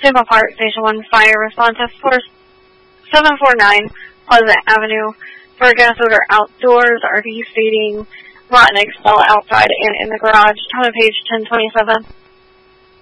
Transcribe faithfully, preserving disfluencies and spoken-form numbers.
Tampa Park, Station one, fire response four seven four nine, Pleasant Avenue, for gas odor outdoors, R V fading, rotten expel outside and in the garage. Time of page ten twenty-seven.